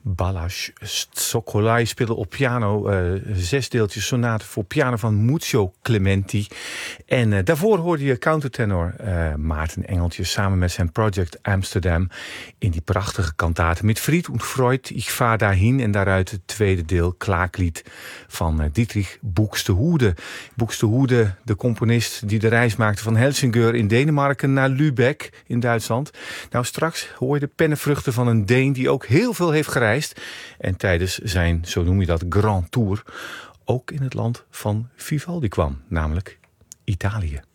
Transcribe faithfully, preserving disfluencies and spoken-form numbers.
Balázs Szokolai speelde op piano uh, zes deeltjes sonate voor piano van Muzio Clementi. En uh, daarvoor hoorde je countertenor uh, Maarten Engeltje samen met zijn Project Amsterdam in die prachtige kantate Mit Fried und Freud, Ich fahr dahin, en daaruit het tweede deel Klaaklied van uh, Dietrich Buxtehude. Buxtehude, de componist die de reis maakte van Helsingør in Denemarken naar Lübeck in Duitsland. Nou, straks hoor je de pennenvruchten van een Deen die ook heel veel heeft gereisd. En tijdens zijn, zo noem je dat, Grand Tour, ook in het land van Vivaldi kwam, namelijk Italië.